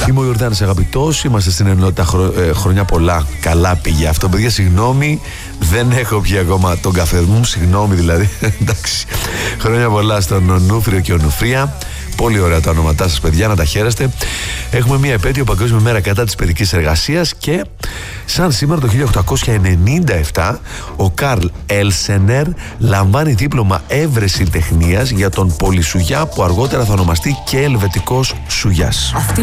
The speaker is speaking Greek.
Ελλάδα. Είμαι ο Ιορδάνης αγαπητός, είμαστε στην ενότητα χρονιά πολλά. Καλά πήγε αυτό, παιδιά. Συγγνώμη, δεν έχω πιει ακόμα τον καφέ μου. Συγγνώμη δηλαδή. Εντάξει. Χρόνια πολλά στον Ονούφριο και Ονουφρία. Πολύ ωραία τα ονόματά σας, παιδιά, να τα χαίρεστε. Έχουμε μια επέτειο Παγκόσμια Μέρα κατά της παιδικής εργασίας και σαν σήμερα το 1897 ο Καρλ Έλσενερ λαμβάνει δίπλωμα έβρεση τεχνίας για τον πολυσουγιά που αργότερα θα ονομαστεί και ελβετικός σουγιάς.